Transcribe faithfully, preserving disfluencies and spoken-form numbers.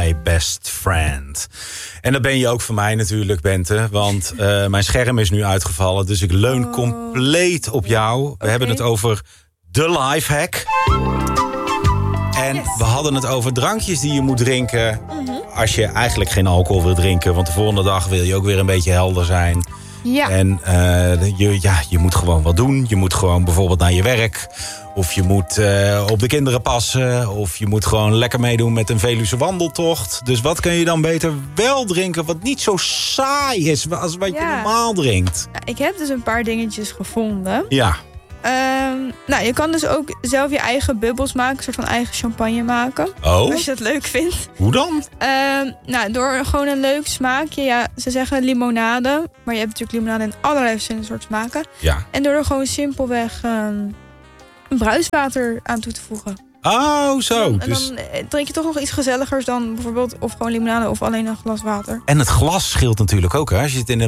my best friend. En dat ben je ook voor mij natuurlijk, Bente. Want uh, mijn scherm is nu uitgevallen. Dus ik leun oh. compleet op jou. We okay. hebben het over de lifehack. En yes. we hadden het over drankjes die je moet drinken... Mm-hmm. als je eigenlijk geen alcohol wil drinken. Want de volgende dag wil je ook weer een beetje helder zijn. Ja. En uh, je, ja, je moet gewoon wat doen. Je moet gewoon bijvoorbeeld naar je werk. Of je moet uh, op de kinderen passen. Of je moet gewoon lekker meedoen met een Veluwe wandeltocht. Dus wat kun je dan beter wel drinken... wat niet zo saai is als wat ja. je normaal drinkt? Ja, ik heb dus een paar dingetjes gevonden. Ja. Um, nou, je kan dus ook zelf je eigen bubbels maken. Een soort van eigen champagne maken. Oh. Als je dat leuk vindt. Hoe dan? Um, nou, door gewoon een leuk smaakje. Ja, ze zeggen limonade. Maar je hebt natuurlijk limonade in allerlei verschillende soorten smaken. Ja. En door er gewoon simpelweg um, bruiswater aan toe te voegen. Oh, zo. En dus... dan drink je toch nog iets gezelligers dan bijvoorbeeld... of gewoon limonade of alleen een glas water. En het glas scheelt natuurlijk ook, hè? Als je het in een